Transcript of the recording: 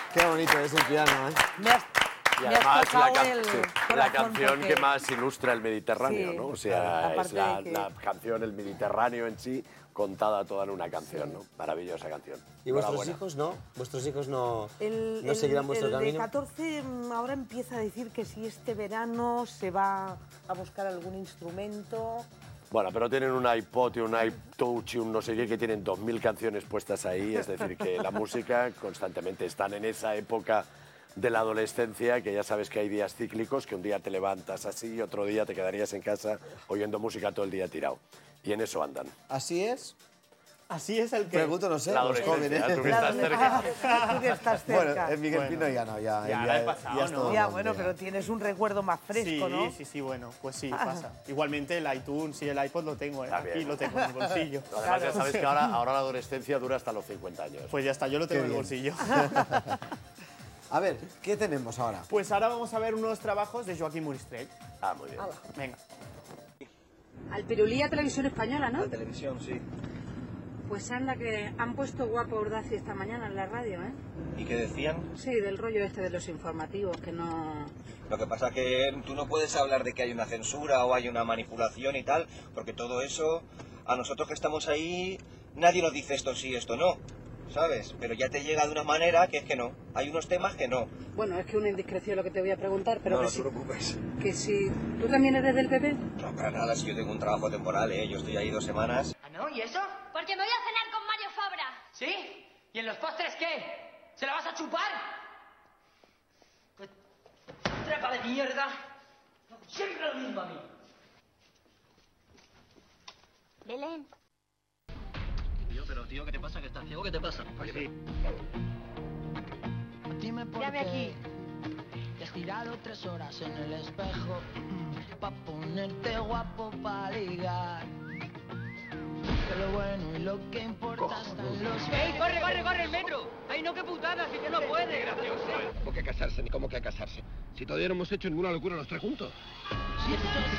Qué bonito es el piano, ¿eh? Y además la canción que más ilustra el Mediterráneo, ¿no? O sea, es la canción, el Mediterráneo en sí, contada toda en una canción, ¿no? Maravillosa canción. ¿Y vuestros hijos no? ¿Vuestros hijos no seguirán vuestro camino? El de 14 ahora empieza a decir que si este verano se va a buscar algún instrumento. Bueno, pero tienen un iPod y un iTouch y un no sé qué, que tienen 2000 canciones puestas ahí, es decir, que la música constantemente están en esa época de la adolescencia, que ya sabes que hay días cíclicos, que un día te levantas así y otro día te quedarías en casa oyendo música todo el día tirado. Y en eso andan. ¿Así es? Así es el que... Pregunto, no sé, la los jóvenes. Tú que estás cerca. Tú que estás cerca. Bueno, en Miguel Pino ya no, ya he pasado, ¿no? Ya, bueno, pero tienes un recuerdo más fresco, sí, ¿no? Sí, bueno, pues sí, pasa. Igualmente el iTunes y el iPod lo tengo, aquí lo tengo en el bolsillo. Además ya sabes que ahora la adolescencia dura hasta los 50 años. Pues ya está, yo lo tengo en el bolsillo. A ver, ¿qué tenemos ahora? Pues ahora vamos a ver unos trabajos de Joaquín Monistrell. Ah, muy bien. Venga. Al Pirulí a Televisión Española, ¿no? A televisión, sí. Pues anda que han puesto Guapo Ordaci esta mañana en la radio, ¿eh? ¿Y qué decían? Sí, del rollo este de los informativos, que no... Lo que pasa que tú no puedes hablar de que hay una censura o hay una manipulación y tal, porque todo eso, a nosotros que estamos ahí, nadie nos dice esto sí, esto no, ¿sabes? Pero ya te llega de una manera que es que no. Hay unos temas que no. Bueno, es que una indiscreción lo que te voy a preguntar, pero No, que no te sí, preocupes. que si... ¿Tú también eres del PP? No, para nada, si yo tengo un trabajo temporal, ¿eh? Yo estoy ahí 2 semanas. ¿Ah, no? ¿Y eso? Porque me voy a cenar con Mario Fabra. ¿Sí? ¿Y en los postres qué? ¿Se la vas a chupar? Pues, trepa de mierda. Siempre lo mismo a mí. Belén. Pero tío, ¿qué te pasa? ¿Que estás ciego? ¿Qué te pasa? Pues sí. Dime por Llame aquí. Te has tirado 3 horas en el espejo pa' ponerte guapo pa' ligar. Que lo bueno y lo que importa está en los... ¡Ey, corre, corre, corre el metro! ¡Ay, no, qué putada! ¡Si que no puede! ¡Gracioso! ¿Cómo que casarse? Ni cómo que casarse. Si todavía no hemos hecho ninguna locura los 3 juntos. Si esto